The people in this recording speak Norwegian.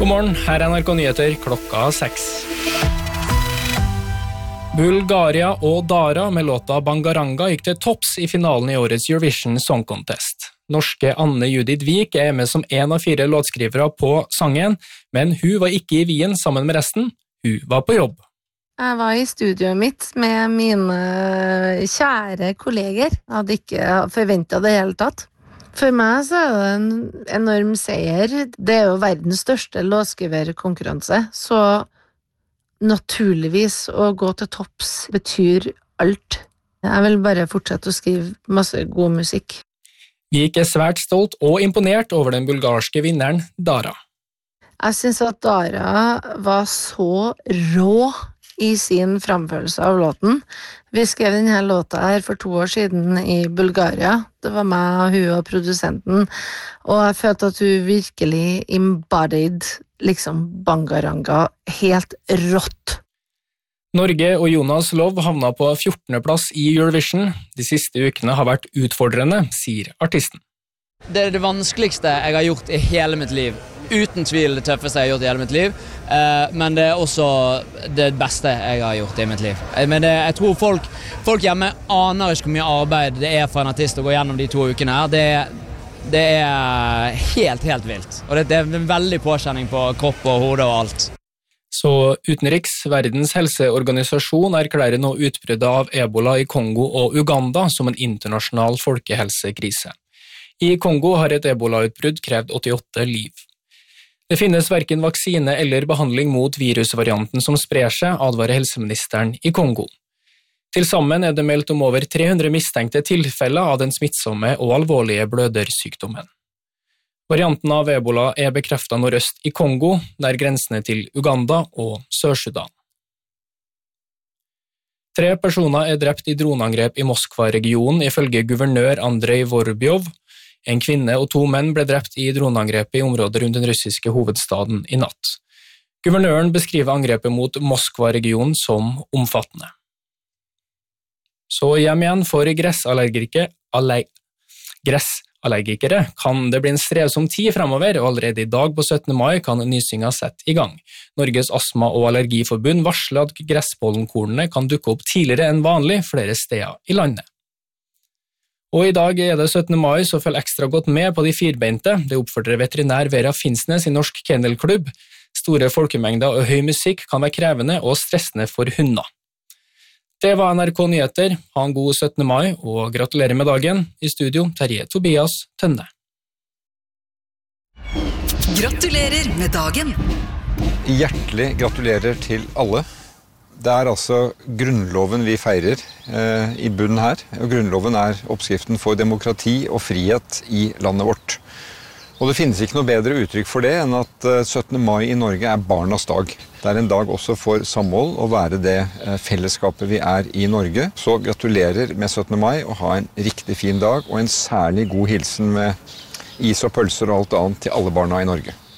God morgen, her NRK Nyheter klokka 6. Bulgaria og Dara med låta Bangaranga gikk til topps i finalen i årets Eurovision Song Contest. Norske Anne Judith Vik med som en av 4 låtskrivere på sangen, men hun var ikke i Wien sammen med resten, hun var på jobb. Jeg var i studioet mitt med mine kjære kolleger. Jeg hadde ikke forventet det hele tatt. For meg så det en enorm seier. Det jo verdens største låtskriverkonkurranse, så naturligvis å gå til topps betyr alt. Jeg vil bare fortsette å skrive masse god musikk. Vik svært stolt og imponert over den bulgarske vinneren Dara. Jeg synes at Dara var så rå i sin framførelse av låten. Vi skrev denne låta her for 2 år siden i Bulgaria. Det var meg, hun og produsenten. Og jeg følte at hun virkelig embodied liksom Bangaranga helt rått. Norge og Jonas Love havna på 14. plass i Eurovision. De siste ukene har vært utfordrende, sier artisten. Det det vanskeligste jeg har gjort i hele mitt liv. Uten tvil det tøffeste jeg har gjort i hele mitt liv. Men det også det beste jeg har gjort i mitt liv. Men jeg tror folk hjemme aner ikke hvor mye arbeid det for en artist å gå gjennom de 2 ukene her. Det helt vilt. Og det en veldig påkjenning på kropp og hode og alt. Så utenriks, Verdens helseorganisasjon erklærer nå utbruddet av Ebola i Kongo og Uganda som en internasjonal folkehelsekrise. I Kongo har et Ebola-utbrudd krevd 88 liv. Det finnes hverken vaksine eller behandling mot virusvarianten som sprer seg, advarer helseministeren i Kongo. Til sammen det meldt om over 300 mistenkte tilfeller av den smittsomme og alvorlige blødersykdommen. Varianten av Ebola bekreftet nordøst i Kongo, nær grensene til Uganda og Sør-Sudan. 3 personer drept i droneangrep i Moskva-regionen ifølge guvernør Andrei Vorobjov. En kvinne og 2 menn ble drept i droneangrepet i området rundt den russiske hovedstaden i natt. Guvernøren beskriver angrepet mot Moskva-regionen som omfattende. Så hjem igjen for gressallergikere kan det bli en strevsom tid fremover, og allerede i dag på 17. mai kan nysynga sette i gang. Norges Astma- og Allergiforbund varsler at gresspollenkornene kan dukke opp tidligere enn vanlig flere steder i landet. Og i dag det 17. mai, så følg ekstra godt med på de firbeinte. Det oppfordrer veterinær Vera Finnsnes i Norsk Kennelklubb. Store folkemengder og høy musikk kan være krevende og stressende for hunder. Det var NRK Nyheter. Ha en god 17. mai, og gratulerer med dagen. I studio, Terje Tobias Tønne. Gratulerer med dagen! Hjertelig gratulerer til alle. Det altså grunnloven vi feirer i bunnen her, og grunnloven oppskriften for demokrati og frihet i landet vårt. Og det finnes ikke noe bedre uttrykk for det enn at 17. mai i Norge barnas dag. Det en dag også for samhold å være det fellesskapet vi i Norge. Så gratulerer med 17. mai og ha en riktig fin dag, og en særlig god hilsen med is og pølser og alt annet til alle barna i Norge.